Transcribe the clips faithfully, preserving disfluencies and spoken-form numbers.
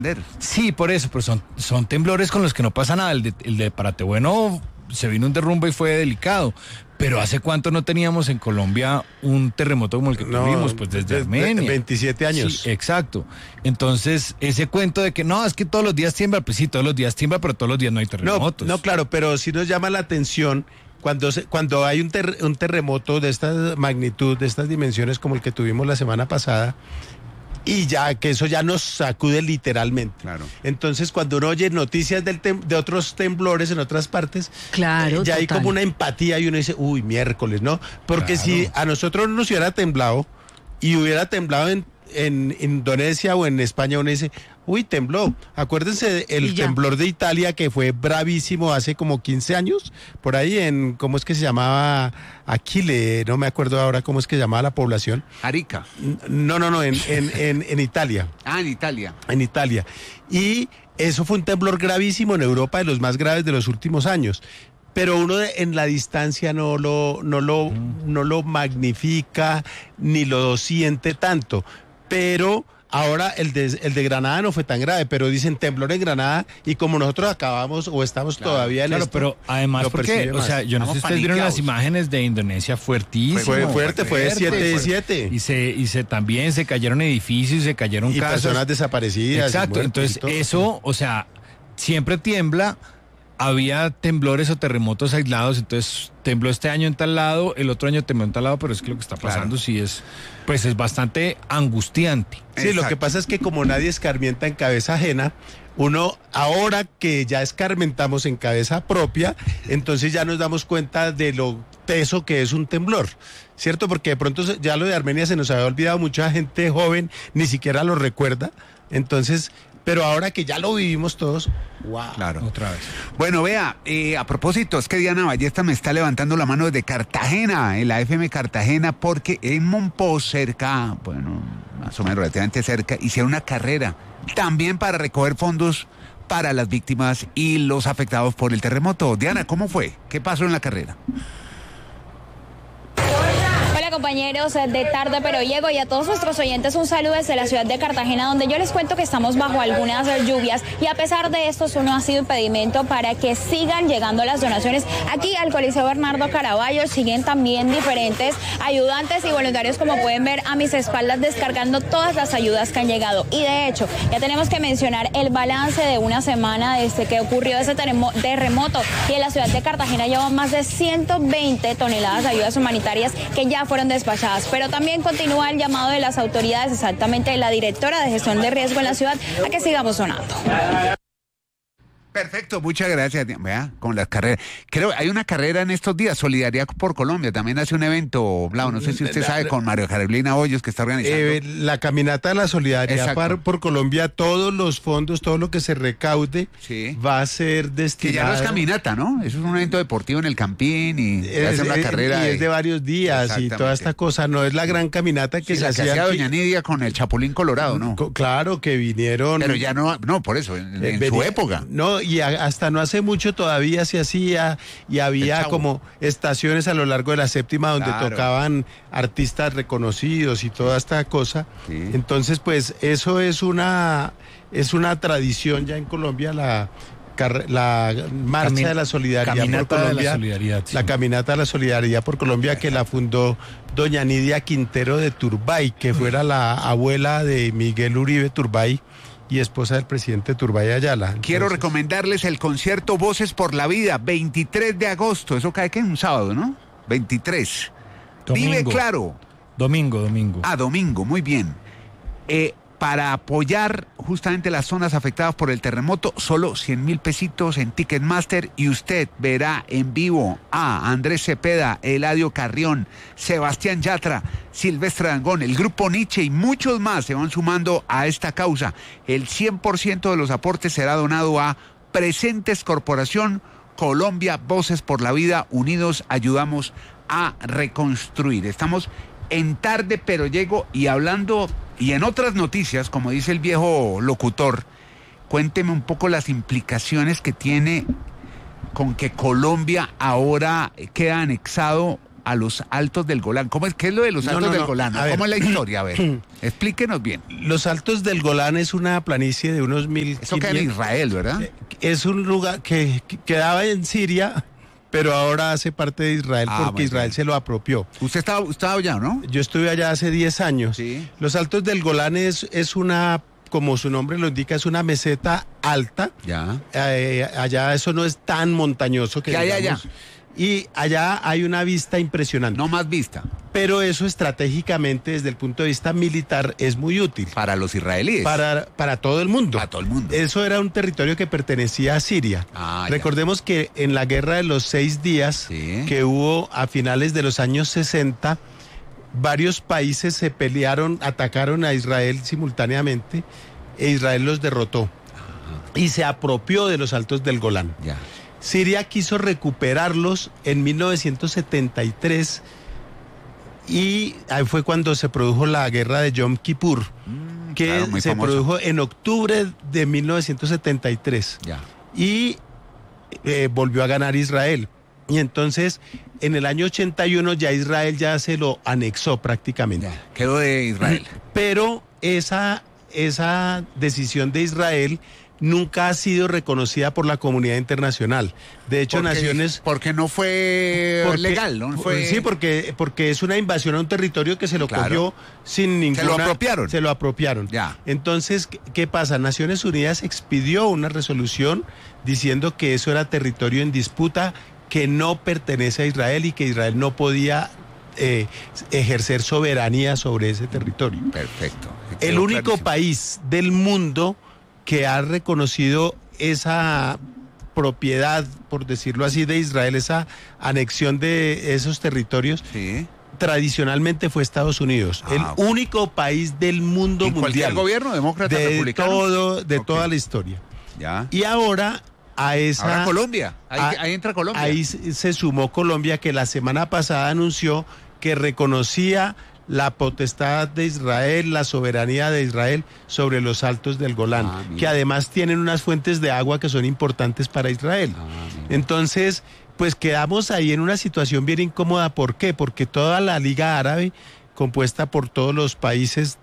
Sí, por eso, pero son, son temblores con los que no pasa nada. El de, el de Paratebueno se vino un derrumbe y fue delicado. Pero ¿hace cuánto no teníamos en Colombia un terremoto como el que no, tuvimos? Pues desde de, Armenia. De veintisiete años. Sí, exacto. Entonces, ese cuento de que no, es que todos los días tiembla, pues sí, todos los días tiembla, pero todos los días no hay terremotos. No, no, claro, pero sí nos llama la atención cuando, se, cuando hay un, ter, un terremoto de esta magnitud, de estas dimensiones como el que tuvimos la semana pasada, y ya que eso ya nos sacude literalmente. Claro. Entonces, cuando uno oye noticias del tem de otros temblores en otras partes, claro, eh, ya total. hay como una empatía y uno dice, uy, miércoles, ¿no? Porque claro. Si a nosotros no nos hubiera temblado y hubiera temblado en, en Indonesia o en España, uno dice, uy, tembló. Acuérdense el temblor de Italia que fue bravísimo hace como quince años, por ahí en, ¿cómo es que se llamaba? Aquile, no me acuerdo ahora cómo es que se llamaba la población. Arica. No, no, no, en, en, en, en Italia. Ah, en Italia. En Italia. Y eso fue un temblor gravísimo en Europa, de los más graves de los últimos años. Pero uno de, en la distancia no lo, no, lo, no lo magnifica ni lo siente tanto. Pero ahora el de, el de Granada no fue tan grave, pero dicen temblor en Granada y como nosotros acabamos o estamos claro, todavía en claro, esto, pero además porque, o sea, yo no sé si ustedes vieron las imágenes de Indonesia, fuertísimo. Fue fuerte, fue siete siete. Y se y se también se cayeron edificios y se cayeron y casas. personas desaparecidas. Exacto, entonces eso, o sea, siempre tiembla. Había temblores o terremotos aislados, entonces tembló este año en tal lado, el otro año tembló en tal lado, pero es que lo que está pasando claro. sí es, pues es bastante angustiante. Sí, exacto. Lo que pasa es que como nadie escarmienta en cabeza ajena, uno ahora que ya escarmentamos en cabeza propia, entonces ya nos damos cuenta de lo teso que es un temblor, ¿cierto? Porque de pronto ya lo de Armenia se nos había olvidado, mucha gente joven ni siquiera lo recuerda, entonces... Pero ahora que ya lo vivimos todos, wow. Claro. Otra vez. Bueno, vea, eh, a propósito, es que Diana Ballesta me está levantando la mano desde Cartagena, en la F M Cartagena, porque en Monpós, cerca, bueno, más o menos relativamente cerca, hicieron una carrera también para recoger fondos para las víctimas y los afectados por el terremoto. Diana, ¿cómo fue? ¿Qué pasó en la carrera? Compañeros de Tarde Pero Llego y a todos nuestros oyentes un saludo desde la ciudad de Cartagena, donde yo les cuento que estamos bajo algunas lluvias y a pesar de esto eso no ha sido impedimento para que sigan llegando las donaciones aquí al Coliseo Bernardo Caraballo. Siguen también diferentes ayudantes y voluntarios, como pueden ver a mis espaldas, descargando todas las ayudas que han llegado. Y de hecho ya tenemos que mencionar el balance de una semana desde que ocurrió ese terremoto y en la ciudad de Cartagena llevan más de ciento veinte toneladas de ayudas humanitarias que ya fueron despachadas, pero también continúa el llamado de las autoridades, exactamente la directora de gestión de riesgo en la ciudad, a que sigamos donando. Perfecto, muchas gracias. Vea, con las carreras. Creo hay una carrera en estos días, Solidaridad por Colombia, también hace un evento, Blau, no sé si usted sabe, con Mario Carolina Hoyos, que está organizando. Eh, la caminata de la Solidaridad por, por Colombia, todos los fondos, todo lo que se recaude, sí. va a ser destinado. Que ya no es caminata, ¿no? Eso es un evento deportivo en el Campín y es, hace una es, carrera. Y es de varios días y toda esta cosa, no es la gran caminata que sí, se hacía. hacía Doña Nidia con el Chapulín Colorado, ¿no? Claro, que vinieron. Pero ya no, no, por eso, en, en su época. No, y a, hasta no hace mucho todavía se hacía y había como estaciones a lo largo de la séptima donde claro. tocaban artistas reconocidos y toda esta cosa. Sí. Entonces, pues eso es una es una tradición ya en Colombia, la la marcha Camin de la solidaridad por Colombia, la, solidaridad, sí. la caminata de la solidaridad por Colombia, que la fundó doña Nidia Quintero de Turbay, que fuera la abuela de Miguel Uribe Turbay y esposa del presidente Turbay Ayala. Entonces, quiero recomendarles el concierto Voces por la Vida, veintitrés de agosto, eso cae que es un sábado, ¿no? veintitrés. Domingo. Vive Claro. Domingo, domingo. Ah, domingo, muy bien. Eh, para apoyar justamente las zonas afectadas por el terremoto, solo cien mil pesitos en Ticketmaster y usted verá en vivo a Andrés Cepeda, Eladio Carrión, Sebastián Yatra, Silvestre Dangond, el grupo Nietzsche y muchos más se van sumando a esta causa. El cien por ciento de los aportes será donado a Presentes Corporación, Colombia, Voces por la Vida, unidos ayudamos a reconstruir. Estamos en Tarde Pero Llego y hablando, y en otras noticias, como dice el viejo locutor, cuénteme un poco las implicaciones que tiene con que Colombia ahora queda anexado a los Altos del Golán. ¿Cómo es? ¿Qué es lo de los No, Altos no, del no. Golán? A ver. ¿Cómo es la historia? A ver, explíquenos bien. Los Altos del Golán es una planicie de unos mil Eso queda en Israel, ¿verdad? Es un lugar que, que quedaba en Siria, pero ahora hace parte de Israel Ah, porque muy Israel bien. se lo apropió. Usted estaba, usted estaba allá, ¿no? Yo estuve allá hace diez años. Sí. Los Altos del Golán es, es una, como su nombre lo indica, es una meseta alta. Ya. Eh, allá eso no es tan montañoso que ¿Qué hay digamos. allá? Y allá hay una vista impresionante. No más vista Pero eso estratégicamente, desde el punto de vista militar, es muy útil. para los israelíes. Para, para todo el mundo. Para todo el mundo. Eso era un territorio que pertenecía a Siria. Ah, ya. Recordemos que en la guerra de los seis días Sí. que hubo a finales de los años sesenta, varios países se pelearon, atacaron a Israel simultáneamente e Israel los derrotó y se apropió de los Altos del Golán. Ya. Siria quiso recuperarlos en mil novecientos setenta y tres y ahí fue cuando se produjo la guerra de Yom Kippur, Mm, que claro, muy se famosa. produjo en octubre de mil novecientos setenta y tres Ya. y eh, volvió a ganar Israel. Y entonces en el año ochenta y uno ya Israel ya se lo anexó prácticamente. Ya. Quedó de Israel. Pero esa, esa decisión de Israel nunca ha sido reconocida por la comunidad internacional. De hecho, Porque- Naciones... Porque no fue porque- legal, ¿no? Fue... Sí, porque, porque es una invasión a un territorio que se lo Claro. cogió sin ninguna... lo apropiaron. Se lo apropiaron. Ya. Entonces, ¿qué- ¿qué pasa? Naciones Unidas expidió una resolución diciendo que eso era territorio en disputa, que no pertenece a Israel y que Israel no podía eh, ejercer soberanía sobre ese territorio. Perfecto. El Quedó único clarísimo. país del mundo que ha reconocido esa propiedad, por decirlo así, de Israel, esa anexión de esos territorios, Sí. tradicionalmente fue Estados Unidos. Ah, el ok. único país del mundo ¿En cualquier mundial. gobierno, demócrata, de republicano? todo, de Ok. toda la historia. Ya. Y ahora a esa... Ahora Colombia. Ahí, a- ahí entra Colombia. Ahí se se sumó Colombia, que la semana pasada anunció que reconocía la potestad de Israel, la soberanía de Israel sobre los Altos del Golán, Ah, mira. que además tienen unas fuentes de agua que son importantes para Israel. Ah, mira. Entonces, pues quedamos ahí en una situación bien incómoda. ¿Por qué? Porque toda la Liga Árabe, compuesta por todos los países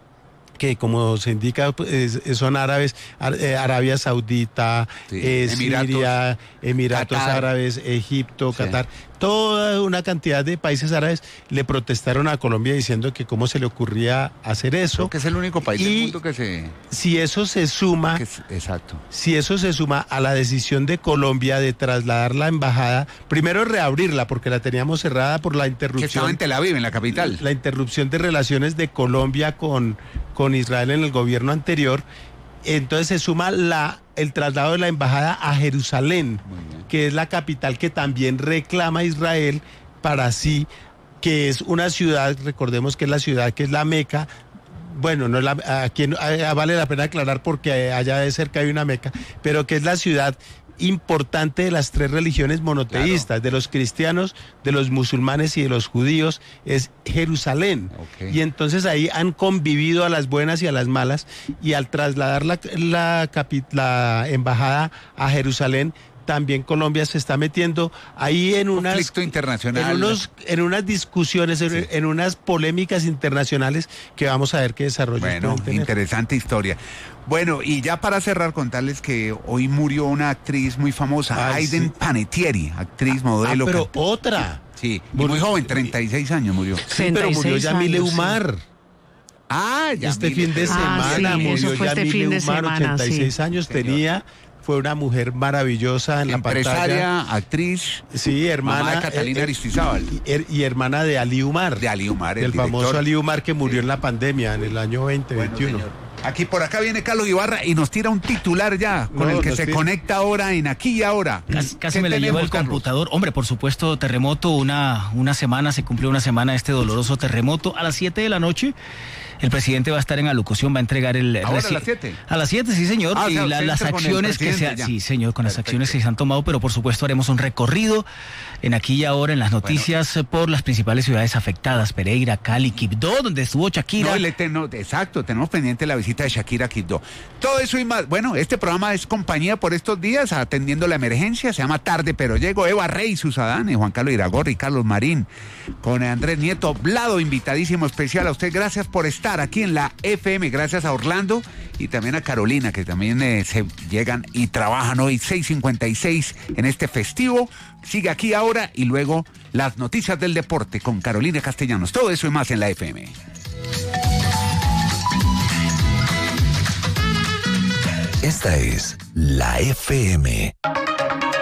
que, como se indica, pues, es- son árabes, Ar- eh, Arabia Saudita, Sí, eh, Emiratos, Siria, Emiratos Qatar. Árabes, Egipto, Sí. Qatar, toda una cantidad de países árabes le protestaron a Colombia diciendo que cómo se le ocurría hacer eso. Creo que es el único país del Y- mundo que se... Si eso se suma... que es- exacto. Si eso se suma a la decisión de Colombia de trasladar la embajada, primero reabrirla porque la teníamos cerrada por la Que estaba interrupción, en Tel Aviv, en la capital. la interrupción de relaciones de Colombia con, con Israel en el gobierno anterior. Entonces se suma la, el traslado de la embajada a Jerusalén, Muy bien. que es la capital que también reclama Israel para sí, que es una ciudad, recordemos que es la ciudad que es la Meca. Bueno, no es la, aquí no- ah, vale la pena aclarar porque allá de cerca hay una Meca, pero que es la ciudad importante de las tres religiones monoteístas, de los cristianos, de los musulmanes y de los judíos, es Jerusalén. Ok. Y entonces ahí han convivido a las buenas y a las malas, y al trasladar la, la, capi- la embajada a Jerusalén, también Colombia se está metiendo ahí en unas... Conflicto internacional. En, unos, en unas discusiones, en, Sí. en unas polémicas internacionales que vamos a ver qué desarrollo Bueno, pueden tener. interesante historia. Bueno, y ya para cerrar, contarles que hoy murió una actriz muy famosa, Ay, Aiden sí. Panettiere, actriz, Ah, modelo. pero cantante. otra. Sí, y Murió- muy joven, treinta y seis años murió. Sí, pero murió treinta y seis Yamile años, sí. Umar. Ah, ya. Este mire. fin de Ah, semana sí, eso murió fue este Yamile fin de Umar, semana, ochenta y seis sí. años Señor. tenía. Fue una mujer maravillosa en la pantalla. Empresaria, actriz, Sí, hermana. mamá de Catalina eh, eh, Aristizábal. Y, er- y hermana de Ali Umar. de Ali Umar, el del famoso director. Ali Umar que murió en la pandemia en el año veinte veintiuno. Aquí por acá viene Carlos Ibarra y nos tira un titular ya, con No, el que nos se tira- conecta ahora en Aquí y Ahora. Casi, casi ¿Qué me la llevo tenemos, el Carlos? computador. Hombre, por supuesto, terremoto, una, una semana, se cumplió una semana de este doloroso terremoto. A las siete de la noche, El presidente va a estar en alocución, va a entregar el... ¿Ahora reci- a las siete? A las siete, sí, señor. Ah, o y sea, la- usted las entra con el acciones que se... presidente ha- ya. Sí, señor, con las Perfecto. acciones que se han tomado, pero por supuesto haremos un recorrido en aquí y ahora en las noticias eh, por las principales ciudades afectadas, Pereira, Cali, Quibdó, donde estuvo Shakira. No, y le ten- no, exacto, tenemos pendiente la visita de Shakira a Quibdó. Todo eso y más. Bueno, este programa es compañía por estos días, atendiendo la emergencia. Se llama Tarde, pero llego. Eva Rey, Susadane, Juan Carlos Iragorri, Carlos Marín, con Andrés Nieto, Blado, invitadísimo especial a usted. Gracias por estar aquí en la F M. Gracias a Orlando y también a Carolina, que también eh, se llegan y trabajan hoy seis cincuenta y seis en este festivo. Sigue aquí ahora y luego las noticias del deporte con Carolina Castellanos. Todo eso y más en la F M. Esta es la F M.